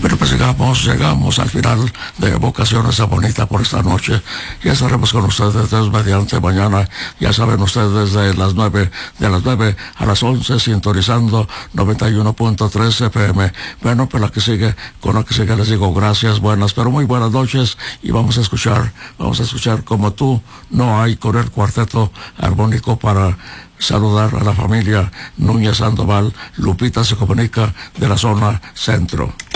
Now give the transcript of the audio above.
Pero pues llegamos al final de Vocaciones a Bonita por esta noche. Ya estaremos con ustedes Dios mediante mañana. Ya saben ustedes de las 9 a las 11 sintonizando 91.3 FM. Bueno, pues con la que sigue les digo gracias, buenas, pero muy buenas noches y vamos a escuchar Como tú no hay con el cuarteto armónico para saludar a la familia Núñez Sandoval. Lupita se comunica de la zona centro.